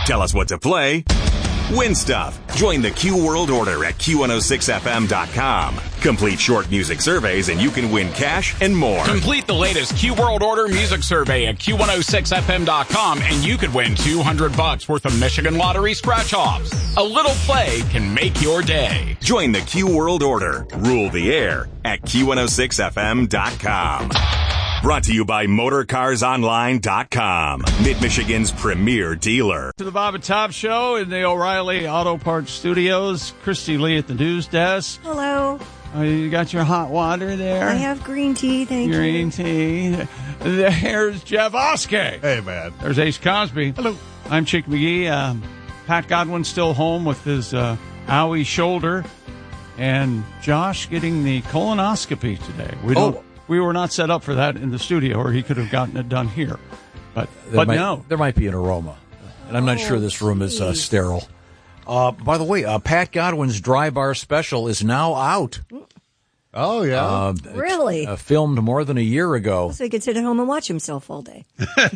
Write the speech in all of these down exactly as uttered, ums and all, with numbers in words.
Tell us what to play. Win stuff. Join the Q World Order at Q one oh six F M dot com. Complete short music surveys and you can win cash and more. Complete the latest Q World Order music survey at Q one oh six F M dot com and you could win two hundred bucks worth of Michigan Lottery scratch-offs. A little play can make your day. Join the Q World Order. Rule the air at Q one oh six F M dot com. Brought to you by Motor Cars Online dot com, Mid-Michigan's premier dealer. To the Bob and Tom Show in the O'Reilly Auto Parts Studios. Christy Lee at the news desk. Hello. Uh, you got your hot water there? I have green tea, thank green you. Green tea. There's Jeff Oskey. Hey, man. There's Ace Cosby. Hello. I'm Chick McGee. Um, Pat Godwin's still home with his uh, owie shoulder. And Josh getting the colonoscopy today. We don't. Oh. We were not set up for that in the studio, or he could have gotten it done here. But There but might, no. There might be an aroma. And I'm not Oh, sure this room is uh, geez. sterile. Uh, by the way, uh, Pat Godwin's Dry Bar Special is now out. Oh, yeah. Uh, Really? uh, filmed more than a year ago. So he could sit at home and watch himself all day.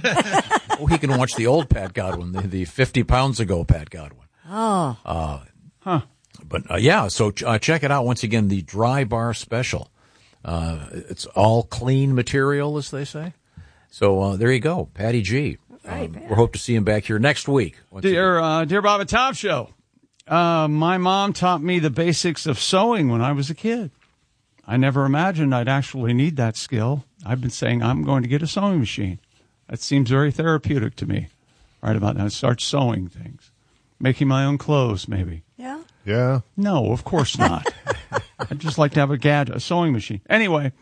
Oh, he can watch the old Pat Godwin, the, the fifty pounds ago Pat Godwin. Oh. Uh, huh. But, uh, yeah, so ch- uh, check it out. Once again, the Dry Bar Special. Uh, it's all clean material, as they say. So uh, there you go, Patty G. Right, um, Pat. we hope to see him back here next week. Once Dear, uh, dear Bob and Tom Show, uh, my mom taught me the basics of sewing when I was a kid. I never imagined I'd actually need that skill. I've been saying I'm going to get a sewing machine. That seems very therapeutic to me. Right about now, start sewing things, making my own clothes, maybe. Yeah? Yeah. No, of course not. I'd just like to have a gadget, a sewing machine. Anyway,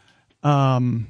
um,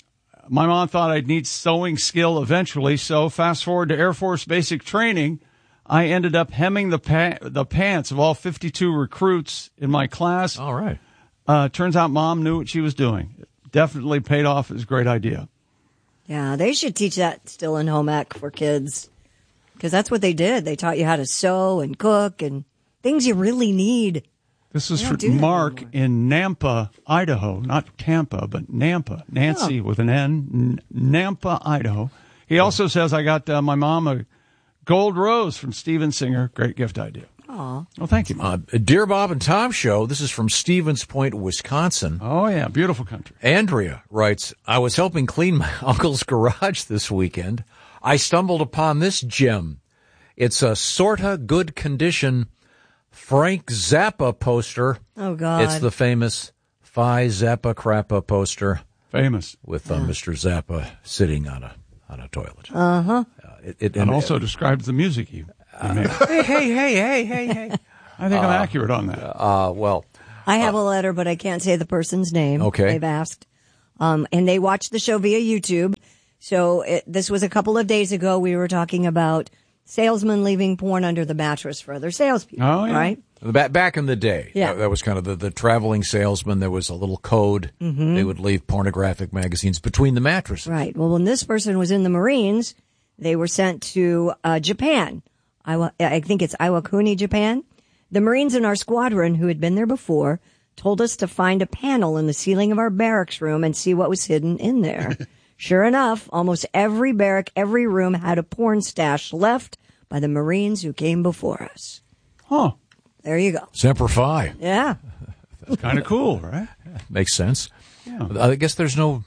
my mom thought I'd need sewing skill eventually, so fast forward to Air Force basic training, I ended up hemming the pa- the pants of all fifty-two recruits in my class. All right. Uh, turns out Mom knew what she was doing. It definitely paid off. It was a great idea. Yeah, they should teach that still in home ec for kids. Because that's what they did. They taught you how to sew and cook and things you really need. This is They for don't do that Mark anymore. in Nampa, Idaho. Not Tampa, but Nampa. Nancy Oh. with an N. N- Nampa, Idaho. He also says, I got uh, my mom a gold rose from Steven Singer. Great gift idea. Aw. Well, thank you, Mom. Uh, Dear Bob and Tom Show, this is from Stevens Point, Wisconsin. Oh, yeah. Beautiful country. Andrea writes, I was helping clean my uncle's garage this weekend. I stumbled upon this gem. It's a sorta good condition Frank Zappa poster. Oh, God. It's the famous Phi Zappa Crappa poster Famous. with uh, Mister Zappa sitting on a on a toilet. Uh-huh. Uh, it, it, And also describes the music he, he made. hey, hey, hey, hey, hey, hey. I think I'm accurate on that. Uh, well, I have a letter, but I can't say the person's name. Okay. They've asked. Um, and they watched the show via YouTube. So it, this was a couple of days ago. We were talking about salesmen leaving porn under the mattress for other salespeople. Oh, yeah. Right? Back, back in the day, Yeah. that, that was kind of the, the traveling salesman. There was a little code. Mm-hmm. They would leave pornographic magazines between the mattresses. Right. Well, when this person was in the Marines, they were sent to uh, Japan. Iwa, I think it's Iwakuni, Japan. The Marines in our squadron, who had been there before, told us to find a panel in the ceiling of our barracks room and see what was hidden in there. Sure enough, almost every barrack, every room had a porn stash left by the Marines who came before us. Huh. There you go. Semper Fi. Yeah. That's kind of cool, right? Makes sense. Yeah. I guess there's no,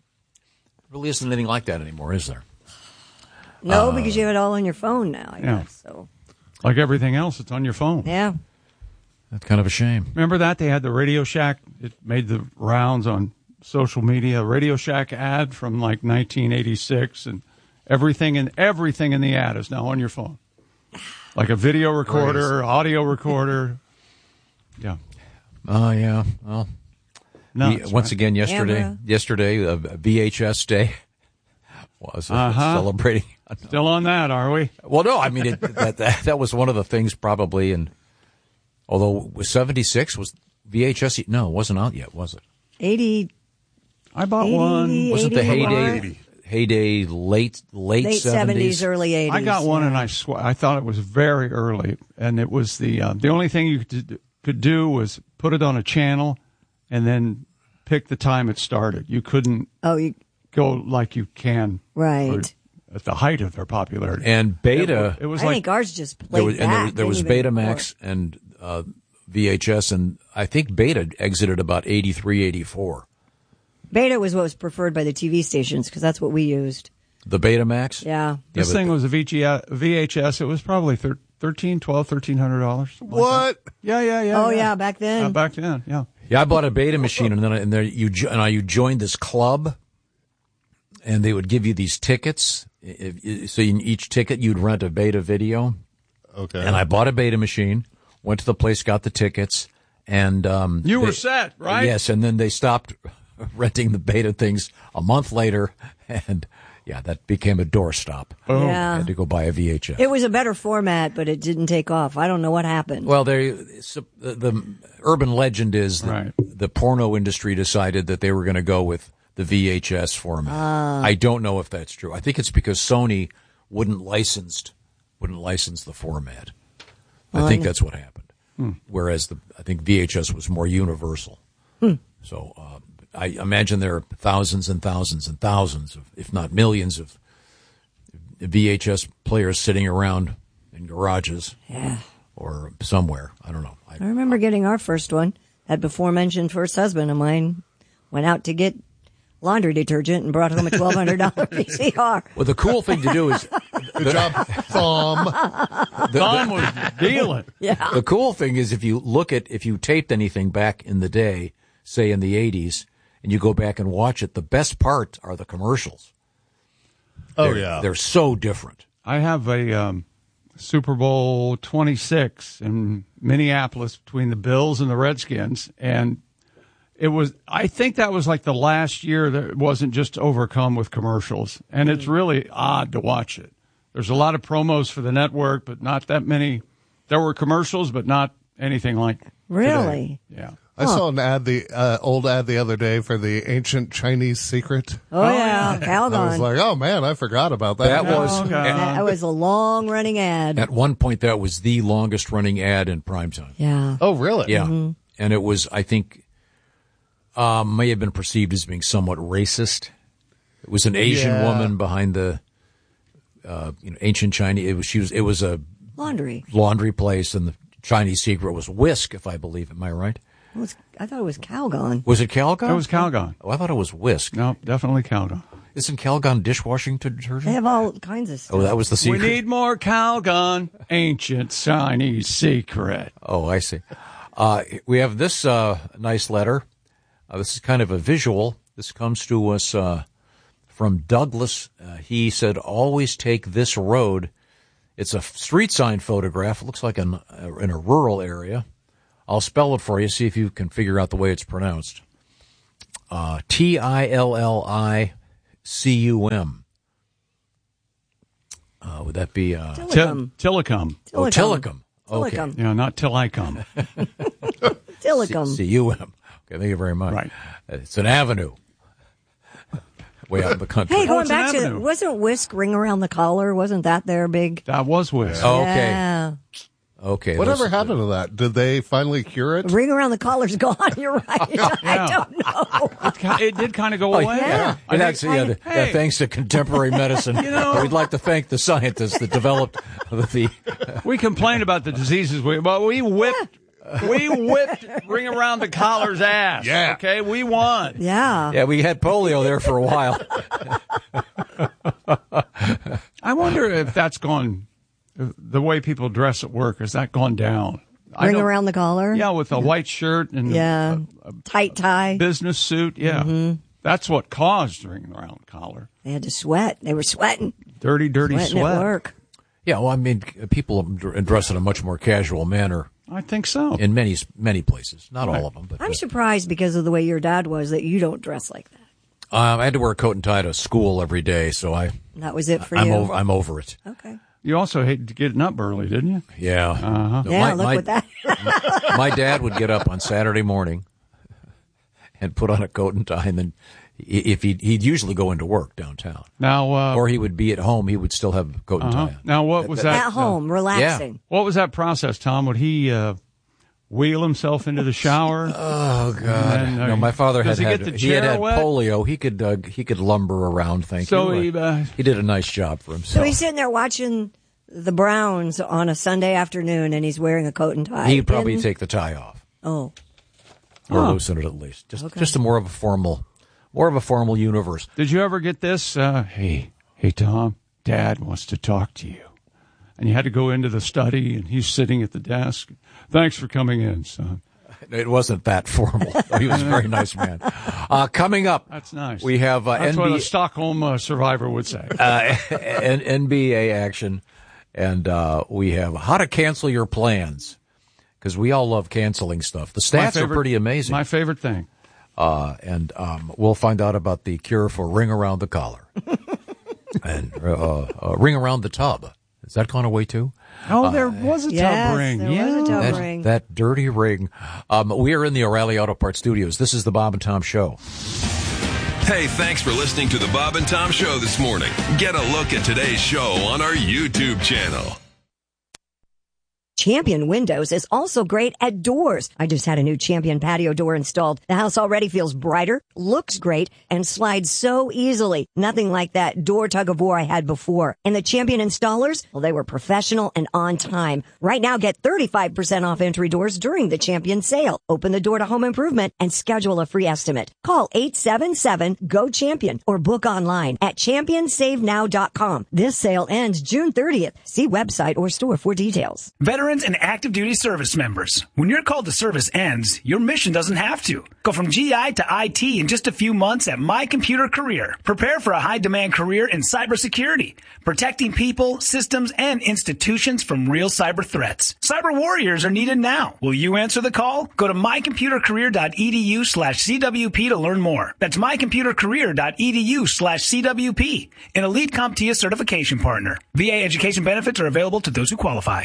really isn't anything like that anymore, is there? No, because you have it all on your phone now, I Yeah. guess. So, Like everything else, it's on your phone. yeah. That's kind of a shame. Remember that? They had the Radio Shack. It made the rounds on social media. Radio Shack ad from like nineteen eighty-six, and everything and everything in the ad is now on your phone. Like a video recorder, audio recorder. Yeah. Oh, yeah. Well, No. we- once again, yesterday, Camera. yesterday, uh, V H S day was uh, Uh-huh. celebrating. Still on that, are we? Well, no, I mean, it, that, that that was one of the things probably, and although seventy-six was V H S, no, it wasn't out yet, was it? eighty, I bought eighty, one. Wasn't the eighty-one? heyday, heyday late, late, Late seventies, early eighties. I got one, yeah. and I sw- I thought it was very early, and it was the uh, the only thing you could could do was put it on a channel, and then pick the time it started. You couldn't Oh, you, go like you can right. at the height of their popularity. And Beta, it, it was I like think ours just played there was, and there, back. there was Didn't even Betamax and uh, V H S, and I think Beta exited about eighty-three, eighty-four. Beta was what was preferred by the T V stations because that's what we used. The Betamax? Yeah. This yeah, thing was a V H S. It was probably thirteen, twelve, thirteen hundred dollars. What? Like yeah, yeah, yeah. Oh yeah. yeah, back then. Uh, back then, yeah. Yeah, I bought a Beta machine, and then I, and there you jo- and I, you joined this club, and they would give you these tickets. If, if, so in each ticket, you'd rent a Beta video. Okay. And I bought a Beta machine, went to the place, got the tickets, and um, You were they- set, right? Yes, and then they stopped renting the Beta things a month later, and yeah, that became a doorstop. Boom. I Yeah. had to go buy a V H S. It was a better format, but it didn't take off. I don't know what happened. Well, they, the, the urban legend is that Right. the porno industry decided that they were going to go with the V H S format. Ah. I don't know if that's true. I think it's because Sony wouldn't licensed wouldn't license the format. I think that's what happened. Hmm. Whereas the I think V H S was more universal. Hmm. So uh, I imagine there are thousands and thousands and thousands of, if not millions, of V H S players sitting around in garages. Yeah. Or somewhere. I don't know. I, I remember getting our first one. That before mentioned first husband of mine went out to get laundry detergent and brought home a twelve hundred dollars V C R. well, the cool thing to do is Good job, Thumb. Tom was dealing. Yeah. the cool thing is if you look at if you taped anything back in the day, say in the eighties, and you go back and watch it, the best part are the commercials. Oh, They're- yeah. they're so different. I have a um, Super Bowl twenty-six in Minneapolis between the Bills and the Redskins, and it was. I think that was like the last year that it wasn't just overcome with commercials, and it's really odd to watch it. There's a lot of promos for the network, but not that many. There were commercials, but not anything like Really? today. Yeah. I saw an ad, the uh, old ad the other day for the ancient Chinese secret. Oh, yeah. I was Calgon. like, oh man, I forgot about that. That was Oh, God. That was a long running ad. at one point that was the longest running ad in primetime. Yeah. Oh, really? Yeah, Mm-hmm. and it was I think um, may have been perceived as being somewhat racist. It was an Asian Yeah. woman behind the uh, you know ancient Chinese. It was she was it was a Laundry. laundry place, and the Chinese secret was whisk, if I believe. Am I right? It was, I thought it was Calgon. Was it Calgon? It was Calgon. Oh, I thought it was whisk. No, definitely Calgon. Isn't Calgon dishwashing detergent? They have all kinds of stuff. Oh, that was the We secret. need more Calgon. Ancient Chinese secret. Oh, I see. Uh, we have this uh, nice letter. Uh, this is kind of a visual. This comes to us uh, from Douglas. Uh, he said, always take this road. It's a street sign photograph. It looks like an, uh, in a rural area. I'll spell it for you, see if you can figure out the way it's pronounced. Uh, T I L L I C U M. Uh, would that be... Uh, Tillicum. Tillicum. oh, Tillicum. Okay. Tillicum. You know, not till I come. Tillicum. C U M. Okay, thank you very much. Right. It's an avenue. Way out in the country. Hey, going it's an back to, avenue. wasn't Whisk Ring Around the Collar? Wasn't that their big? That was Whisk. Oh, okay. Yeah. Okay. Whatever those- happened to that? Did they finally cure it? Ring Around the Collar's gone. You're right. I Yeah. don't know. It, ki- it did kind of go Oh, away. yeah. I And that's, think- yeah, the, hey. that thanks to contemporary medicine. know- We'd like to thank the scientists that developed the. We complained about the diseases, we, but we whipped, we whipped Ring Around the Collar's ass. Yeah. Okay, we won. Yeah. Yeah, we had polio there for a while. I wonder if that's gone, if the way people dress at work, has that gone down? I Ring don't- Around the Collar. Yeah, with a white shirt and Yeah. a, Tight tie. a business suit. Yeah. Mm-hmm. That's what caused Ring Around the Collar. They had to sweat. They were sweating. Dirty, dirty Sweating sweat. at work. Yeah, well, I mean, people dress in a much more casual manner I think so. in many many places. Not Right. all of them, but I'm uh, surprised because of the way your dad was that you don't dress like that. um, I had to wear a coat and tie to school every day, so I And that was it for I'm you. over I'm over it. Okay. You also hated getting up early, didn't you? Yeah. Uh-huh. Yeah, my, look my, what that. my dad would get up on Saturday morning and put on a coat and tie, and then if he'd, he'd usually go into work downtown, Now, uh, or he would be at home. He would still have a coat and uh-huh. tie on. Now, what was that? At home, relaxing. What was that process, Tom? Would he, uh, wheel himself into the shower. Oh God! Then, uh, no, my father had does he had, get the he had, chair had wet? polio. He could uh, he could lumber around. Thank So you. he, uh, he did a nice job for himself. So he's sitting there watching the Browns on a Sunday afternoon, and he's wearing a coat and tie. He'd probably In- take the tie off Oh, or Oh. loosen it at least. Just Okay. just a more of a formal, more of a formal universe. Did you ever get this? Uh, hey, hey, Tom, Dad wants to talk to you. And you had to go into the study, and he's sitting at the desk. Thanks for coming in, son. It wasn't that formal. He was a very nice man. Uh, coming up, That's nice. we have uh, That's N B A, what a Stockholm uh, survivor would say. uh, N- N B A action, and uh, we have how to cancel your plans, because we all love canceling stuff. The My stats are favorite- pretty amazing. My favorite thing. Uh, and um, we'll find out about the cure for ring around the collar and uh, uh, ring around the tub. Is that gone away too? Oh, there was a yes, tub ring. there yeah. was a tub That, ring. that dirty ring. Um, we are in the O'Reilly Auto Parts studios. This is the Bob and Tom Show. Hey, thanks for listening to the Bob and Tom Show this morning. Get a look at today's show on our YouTube channel. Champion Windows is also great at doors. I just had a new Champion patio door installed. The house already feels brighter, looks great, and slides so easily. Nothing like that door tug of war I had before. And the Champion installers, well, they were professional and on time. Right now, get thirty-five percent off entry doors during the Champion sale. Open the door to home improvement and schedule a free estimate. Call eight seven seven, G O CHAMPION or book online at champion save now dot com. This sale ends June thirtieth. See website or store for details. Veterans and active duty service members. When your call to service ends, your mission doesn't have to. Go from G I to I T in just a few months at My Computer Career. Prepare for a high demand career in cybersecurity, protecting people, systems, and institutions from real cyber threats. Cyber warriors are needed now. Will you answer the call? Go to my computer career dot e d u slash c w p to learn more. That's my computer career dot e d u slash c w p, an elite CompTIA certification partner. V A education benefits are available to those who qualify.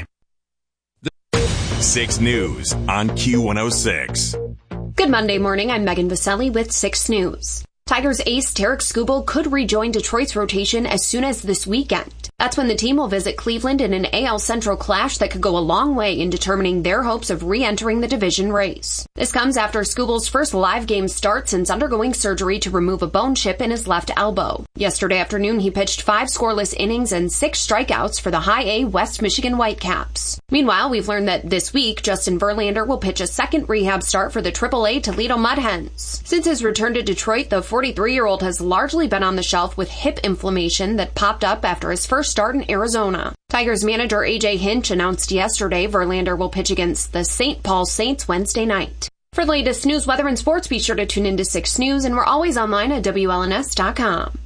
six News on Q one oh six. Good Monday morning. I'm Megan Vaselli with six News. Tigers ace Tarek Skubal could rejoin Detroit's rotation as soon as this weekend. That's when the team will visit Cleveland in an A L Central clash that could go a long way in determining their hopes of re-entering the division race. This comes after Skubal's first live game start since undergoing surgery to remove a bone chip in his left elbow. Yesterday afternoon, he pitched five scoreless innings and six strikeouts for the High A West Michigan Whitecaps. Meanwhile, we've learned that this week, Justin Verlander will pitch a second rehab start for the triple A Toledo Mud Hens. Since his return to Detroit, the forty-three-year-old has largely been on the shelf with hip inflammation that popped up after his first start in Arizona. Tigers manager A J Hinch announced yesterday Verlander will pitch against the Saint Paul Saints Wednesday night. For the latest news, weather, and sports, be sure to tune into six News, and we're always online at W L N S dot com.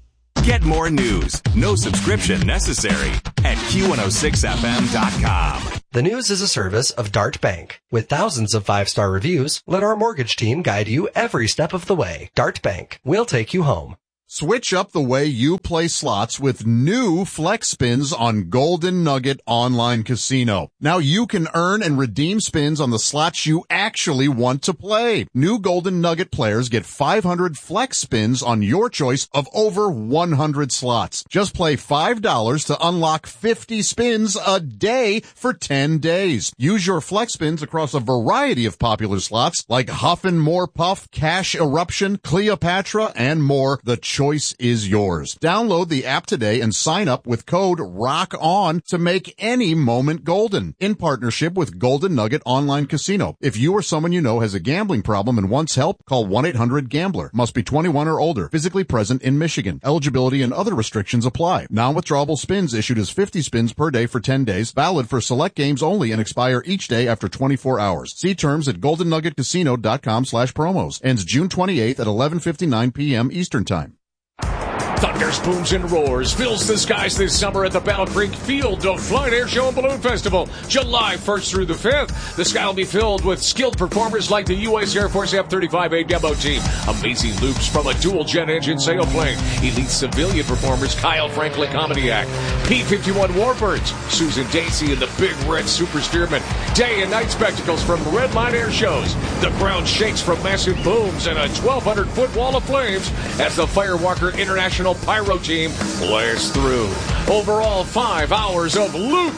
Get more news, no subscription necessary, at Q one oh six F M dot com. The News is a service of Dart Bank. With thousands of five-star reviews, let our mortgage team guide you every step of the way. Dart Bank. We'll take you home. Switch up the way you play slots with new Flex Spins on Golden Nugget Online Casino. Now you can earn and redeem spins on the slots you actually want to play. New Golden Nugget players get five hundred Flex Spins on your choice of over one hundred slots. Just play five dollars to unlock fifty spins a day for ten days. Use your Flex Spins across a variety of popular slots like Huffin' More Puff, Cash Eruption, Cleopatra, and more. The choice is yours. Download the app today and sign up with code ROCKON to make any moment golden. In partnership with Golden Nugget Online Casino. If you or someone you know has a gambling problem and wants help, call one eight hundred gambler. Must be twenty-one or older. Physically present in Michigan. Eligibility and other restrictions apply. Non-withdrawable spins issued as fifty spins per day for ten days. Valid for select games only and expire each day after twenty-four hours. See terms at golden nugget casino dot com slash promos. Ends June twenty-eighth at eleven fifty-nine p.m. Eastern Time. Thunder, booms, and roars fills the skies this summer at the Battle Creek Field of Flight Air Show and Balloon Festival, July first through the fifth. The sky will be filled with skilled performers like the U S Air Force F thirty-five A demo team, amazing loops from a dual-jet engine sailplane, elite civilian performers Kyle Franklin Comediac, P fifty-one Warbirds, Susan Dacey and the Big Red Super Spearmen, day and night spectacles from Red Line Air Shows. The ground shakes from massive booms and a twelve hundred foot wall of flames as the Firewalker International Pyro Team blasts through. Overall, five hours of loops,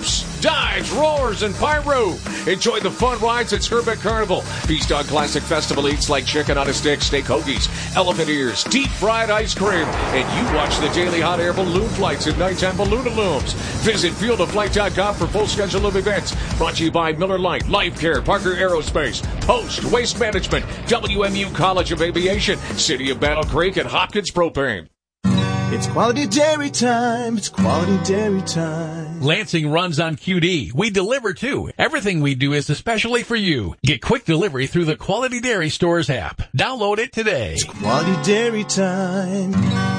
dives, roars, and pyro. Enjoy the fun rides at Skirbeck Carnival. Feast on classic festival eats like chicken on a stick, steak hoagies, elephant ears, deep-fried ice cream, and you watch the daily hot air balloon flights at nighttime balloonalooms. Visit field of flight dot com for full schedule of events. Brought to you by Miller Lite, Life Care, Parker Aerospace, Post, Waste Management, W M U College of Aviation, City of Battle Creek, and Hopkins Propane. It's quality dairy time. It's quality dairy time. Lansing runs on Q D. We deliver too. Everything we do is especially for you. Get quick delivery through the Quality Dairy Stores app. Download it today. It's quality dairy time.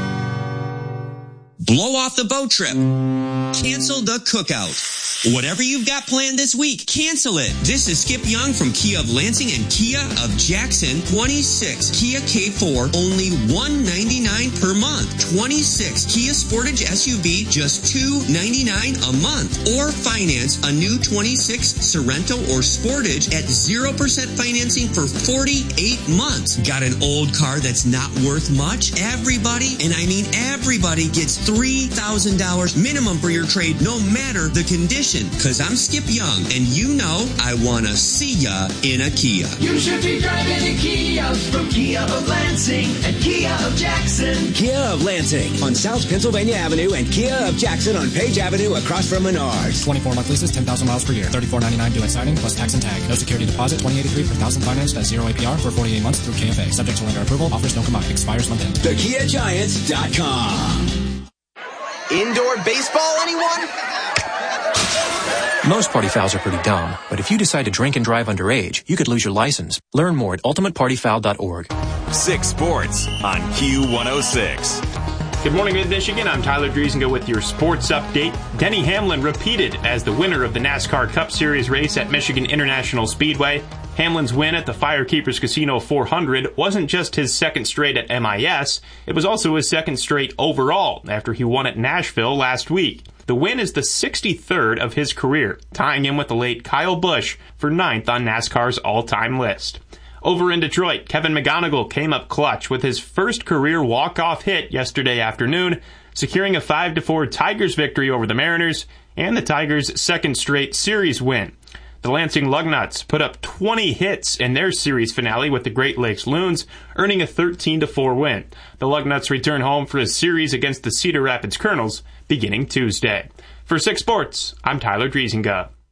Blow off the boat trip. Cancel the cookout. Whatever you've got planned this week, cancel it. This is Skip Young from Kia of Lansing and Kia of Jackson. twenty-six Kia K four, only one ninety-nine per month. twenty-six Kia Sportage S U V, just two ninety-nine a month. Or finance a new twenty-six Sorento or Sportage at zero percent financing for forty-eight months. Got an old car that's not worth much? Everybody, and I mean everybody, gets three thousand dollars minimum for your trade, no matter the condition. Cause I'm Skip Young, and you know I wanna see ya in a Kia. You should be driving a Kia from Kia of Lansing and Kia of Jackson. Kia of Lansing on South Pennsylvania Avenue and Kia of Jackson on Page Avenue across from Menards. twenty-four month leases, ten thousand miles per year. thirty-four ninety-nine due at signing plus tax and tag. No security deposit, twenty eighty-three per thousand financed at zero A P R for forty-eight months through K F A. Subject to lender approval. Offers don't come up. Expires month end. the kia giants dot com. Indoor baseball, anyone? Most party fouls are pretty dumb, but if you decide to drink and drive underage, you could lose your license. Learn more at ultimate party foul dot org. Six Sports on Q one oh six. Good morning, Mid-Michigan. I'm Tyler Driesinga with your sports update. Denny Hamlin repeated as the winner of the NASCAR Cup Series race at Michigan International Speedway. Hamlin's win at the Firekeepers Casino four hundred wasn't just his second straight at M I S, it was also his second straight overall after he won at Nashville last week. The win is the sixty-third of his career, tying him with the late Kyle Busch for ninth on NASCAR's all-time list. Over in Detroit, Kevin McGonigal came up clutch with his first career walk-off hit yesterday afternoon, securing a five to four Tigers victory over the Mariners and the Tigers' second straight series win. The Lansing Lugnuts put up twenty hits in their series finale with the Great Lakes Loons, earning a thirteen to four win. The Lugnuts return home for a series against the Cedar Rapids Colonels beginning Tuesday. For Six Sports, I'm Tyler Driesinga.